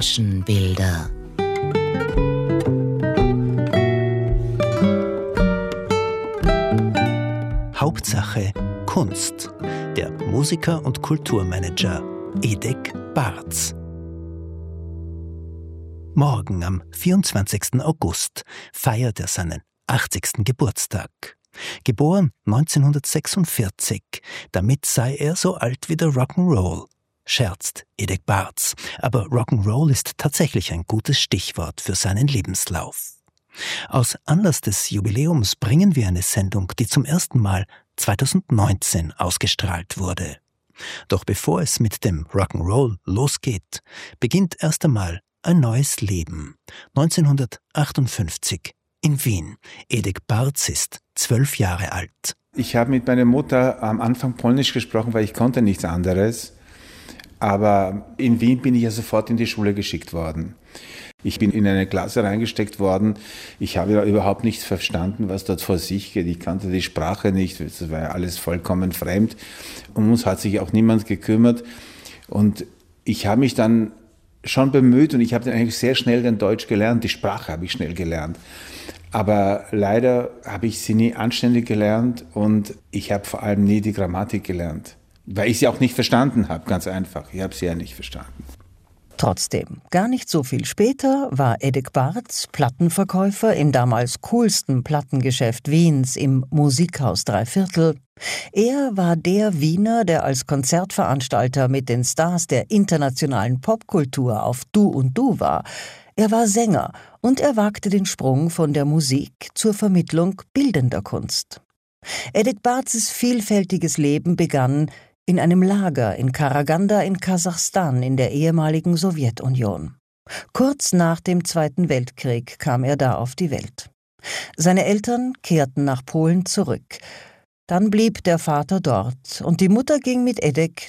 Menschenbilder. Hauptsache Kunst. Der Musiker und Kulturmanager Edek Bartz. Morgen am 24. August feiert er seinen 80. Geburtstag. Geboren 1946, damit sei er so alt wie der Rock'n'Roll, scherzt Edek Bartz. Aber Rock'n'Roll ist tatsächlich ein gutes Stichwort für seinen Lebenslauf. Aus Anlass des Jubiläums bringen wir eine Sendung, die zum ersten Mal 2019 ausgestrahlt wurde. Doch bevor es mit dem Rock'n'Roll losgeht, beginnt erst einmal ein neues Leben. 1958 in Wien. Edek Bartz ist 12 Jahre alt. Ich habe mit meiner Mutter am Anfang Polnisch gesprochen, weil ich konnte nichts anderes. Aber in Wien bin ich ja sofort in die Schule geschickt worden. Ich bin in eine Klasse reingesteckt worden. Ich habe ja überhaupt nichts verstanden, was dort vor sich geht. Ich kannte die Sprache nicht. Das war ja alles vollkommen fremd. Um uns hat sich auch niemand gekümmert. Und ich habe mich dann schon bemüht und ich habe dann eigentlich sehr schnell dann Deutsch gelernt. Die Sprache habe ich schnell gelernt. Aber leider habe ich sie nie anständig gelernt und ich habe vor allem nie die Grammatik gelernt. Weil ich sie auch nicht verstanden habe, ganz einfach. Ich habe sie ja nicht verstanden. Trotzdem, gar nicht so viel später war Edek Bartz Plattenverkäufer im damals coolsten Plattengeschäft Wiens, im Musikhaus Dreiviertel. Er war der Wiener, der als Konzertveranstalter mit den Stars der internationalen Popkultur auf Du und Du war. Er war Sänger und er wagte den Sprung von der Musik zur Vermittlung bildender Kunst. Edek Bartzes vielfältiges Leben begann in einem Lager in Karaganda in Kasachstan in der ehemaligen Sowjetunion. Kurz nach dem Zweiten Weltkrieg kam er da auf die Welt. Seine Eltern kehrten nach Polen zurück. Dann blieb der Vater dort und die Mutter ging mit Edek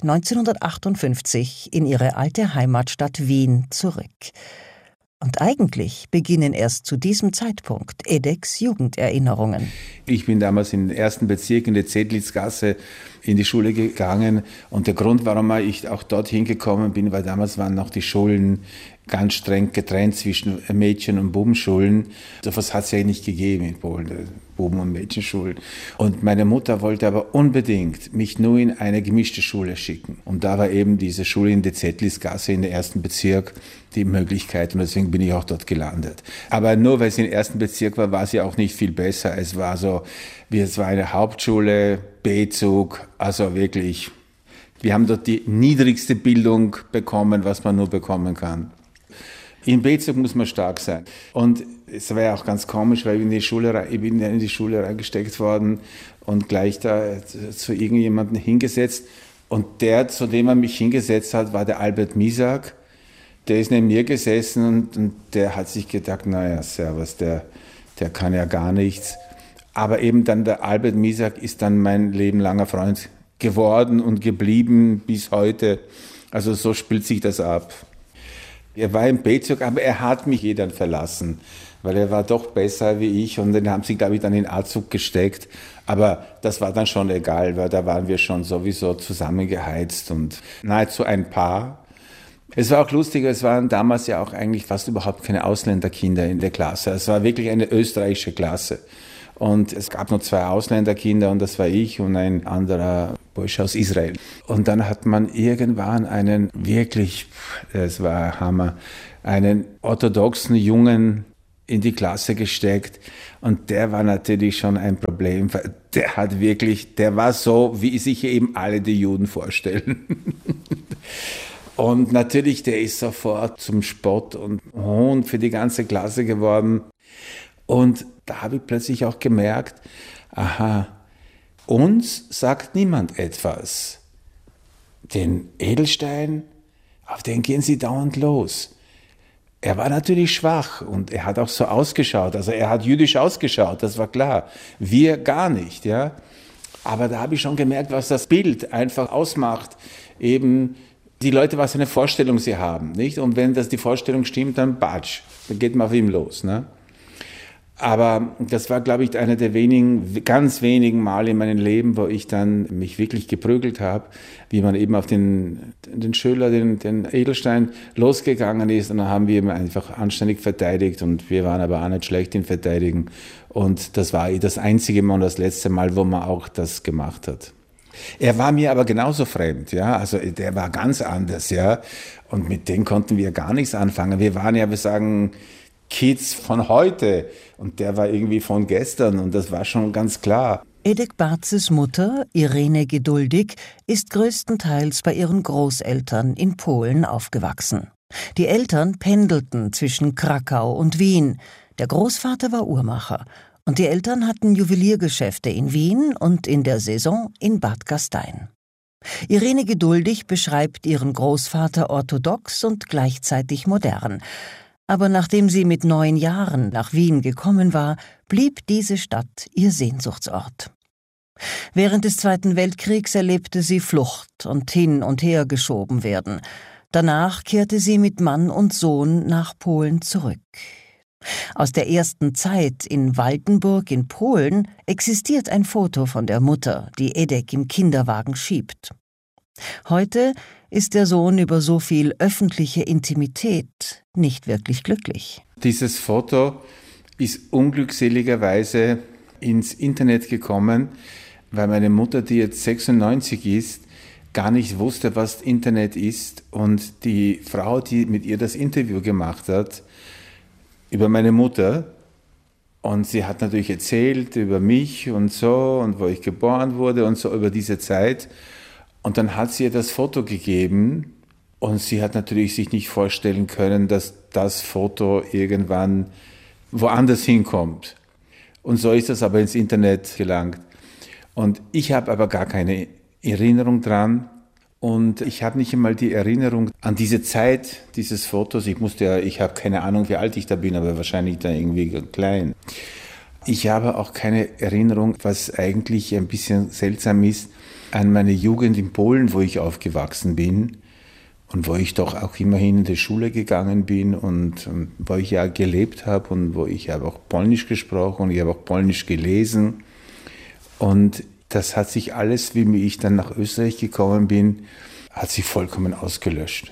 1958 in ihre alte Heimatstadt Wien zurück. Und eigentlich beginnen erst zu diesem Zeitpunkt Edeks Jugenderinnerungen. Ich bin damals in den ersten Bezirk in der Zedlitzgasse in die Schule gegangen. Und der Grund, warum ich auch dorthin gekommen bin, weil damals waren noch die Schulen ganz streng getrennt zwischen Mädchen- und Bubenschulen. Das hat es ja nicht gegeben in Polen, Buben- und Mädchenschulen. Und meine Mutter wollte aber unbedingt mich nur in eine gemischte Schule schicken. Und da war eben diese Schule in der Zedlitzgasse in der ersten Bezirk die Möglichkeit. Und deswegen bin ich auch dort gelandet. Aber nur weil es im ersten Bezirk war, war sie auch nicht viel besser. Es war eine Hauptschule, B-Zug, also wirklich. Wir haben dort die niedrigste Bildung bekommen, was man nur bekommen kann. Im B-Zug muss man stark sein. Und es war ja auch ganz komisch, weil ich bin in die Schule reingesteckt worden und gleich da zu irgendjemandem hingesetzt. Und der, zu dem er mich hingesetzt hat, war der Albert Misak. Der ist neben mir gesessen und der hat sich gedacht, naja, servus, der kann ja gar nichts. Aber eben dann der Albert Misak ist dann mein lebenlanger Freund geworden und geblieben bis heute. Also so spielt sich das ab. Er war im B-Zug, aber er hat mich dann verlassen, weil er war doch besser wie ich und den haben sie, glaube ich, dann in A-Zug gesteckt. Aber das war dann schon egal, weil da waren wir schon sowieso zusammengeheizt und nahezu ein Paar. Es war auch lustig, es waren damals ja auch eigentlich fast überhaupt keine Ausländerkinder in der Klasse. Es war wirklich eine österreichische Klasse. Und es gab noch 2 Ausländerkinder und das war ich und ein anderer Bursche aus Israel. Und dann hat man irgendwann es war Hammer, einen orthodoxen Jungen in die Klasse gesteckt und der war natürlich schon ein Problem. Der war so, wie sich eben alle die Juden vorstellen. Und natürlich, der ist sofort zum Spott und Hohn für die ganze Klasse geworden. Und da habe ich plötzlich auch gemerkt, aha, uns sagt niemand etwas. Den Edelstein, auf den gehen sie dauernd los. Er war natürlich schwach und er hat auch so ausgeschaut, also er hat jüdisch ausgeschaut, das war klar. Wir gar nicht, ja. Aber da habe ich schon gemerkt, was das Bild einfach ausmacht, eben die Leute, was für eine Vorstellung sie haben, nicht? Und wenn das die Vorstellung stimmt, dann batsch, dann geht man auf ihm los, ne? Aber das war, glaube ich, einer der ganz wenigen Male in meinem Leben, wo ich dann mich wirklich geprügelt habe, wie man eben auf den Schüler, den Edelstein losgegangen ist. Und dann haben wir ihn einfach anständig verteidigt und wir waren aber auch nicht schlecht in Verteidigen. Und das war das einzige Mal und das letzte Mal, wo man auch das gemacht hat. Er war mir aber genauso fremd, ja, also der war ganz anders, ja, und mit dem konnten wir gar nichts anfangen. Wir waren ja, wir sagen, Kids von heute und der war irgendwie von gestern und das war schon ganz klar. Edek Bartzes Mutter, Irene Geduldig, ist größtenteils bei ihren Großeltern in Polen aufgewachsen. Die Eltern pendelten zwischen Krakau und Wien. Der Großvater war Uhrmacher und die Eltern hatten Juweliergeschäfte in Wien und in der Saison in Bad Gastein. Irene Geduldig beschreibt ihren Großvater orthodox und gleichzeitig modern. Aber nachdem sie mit 9 Jahren nach Wien gekommen war, blieb diese Stadt ihr Sehnsuchtsort. Während des Zweiten Weltkriegs erlebte sie Flucht und hin und her geschoben werden. Danach kehrte sie mit Mann und Sohn nach Polen zurück. Aus der ersten Zeit in Waldenburg in Polen existiert ein Foto von der Mutter, die Edek im Kinderwagen schiebt. Heute ist der Sohn über so viel öffentliche Intimität nicht wirklich glücklich. Dieses Foto ist unglückseligerweise ins Internet gekommen, weil meine Mutter, die jetzt 96 ist, gar nicht wusste, was Internet ist. Und die Frau, die mit ihr das Interview gemacht hat, über meine Mutter, und sie hat natürlich erzählt über mich und so und wo ich geboren wurde und so über diese Zeit. Und dann hat sie ihr das Foto gegeben und sie hat natürlich sich nicht vorstellen können, dass das Foto irgendwann woanders hinkommt. Und so ist das aber ins Internet gelangt. Und ich habe aber gar keine Erinnerung dran. Und ich habe nicht einmal die Erinnerung an diese Zeit dieses Fotos. Ich habe keine Ahnung, wie alt ich da bin, aber wahrscheinlich da irgendwie klein. Ich habe auch keine Erinnerung, was eigentlich ein bisschen seltsam ist, an meine Jugend in Polen, wo ich aufgewachsen bin und wo ich doch auch immerhin in die Schule gegangen bin und wo ich ja gelebt habe und wo ich habe auch Polnisch gesprochen und ich habe auch Polnisch gelesen. Und das hat sich alles, wie ich dann nach Österreich gekommen bin, hat sich vollkommen ausgelöscht.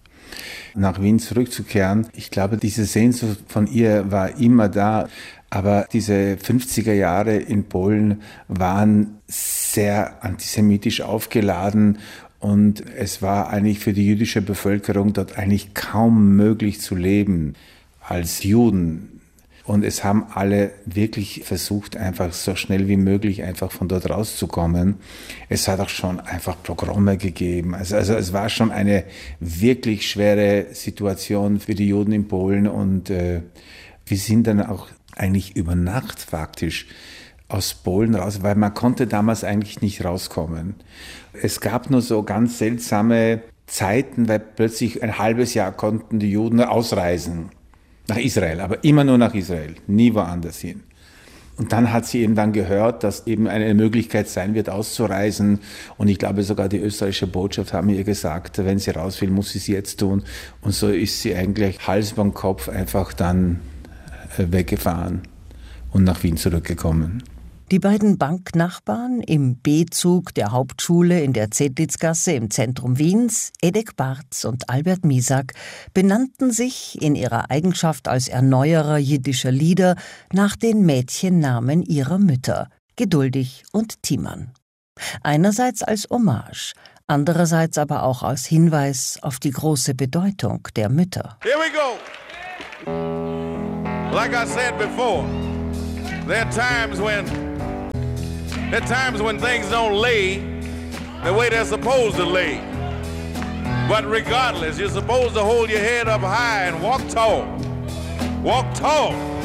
Nach Wien zurückzukehren, ich glaube, diese Sehnsucht von ihr war immer da, aber diese 50er Jahre in Polen waren sehr antisemitisch aufgeladen und es war eigentlich für die jüdische Bevölkerung dort eigentlich kaum möglich zu leben als Juden. Und es haben alle wirklich versucht, einfach so schnell wie möglich einfach von dort rauszukommen. Es hat auch schon einfach Pogrome gegeben. Also es war schon eine wirklich schwere Situation für die Juden in Polen. Und wir sind dann auch eigentlich über Nacht faktisch aus Polen raus, weil man konnte damals eigentlich nicht rauskommen. Es gab nur so ganz seltsame Zeiten, weil plötzlich ein halbes Jahr konnten die Juden ausreisen. Nach Israel, aber immer nur nach Israel, nie woanders hin. Und dann hat sie eben dann gehört, dass eben eine Möglichkeit sein wird, auszureisen. Und ich glaube, sogar die österreichische Botschaft haben ihr gesagt, wenn sie raus will, muss sie es jetzt tun. Und so ist sie eigentlich Hals über Kopf einfach dann weggefahren und nach Wien zurückgekommen. Die beiden Banknachbarn im B-Zug der Hauptschule in der Zedlitzgasse im Zentrum Wiens, Edek Bartz und Albert Misak, benannten sich in ihrer Eigenschaft als Erneuerer jiddischer Lieder nach den Mädchennamen ihrer Mütter, Geduldig und Timan. Einerseits als Hommage, andererseits aber auch als Hinweis auf die große Bedeutung der Mütter. Here we go. Like I said before, there are times when things don't lay the way they're supposed to lay. But regardless, you're supposed to hold your head up high and walk tall. Walk tall.